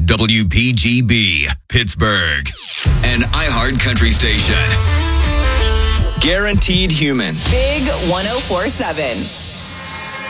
WPGB, Pittsburgh, an iHeart Country station. Guaranteed Human. Big 104.7.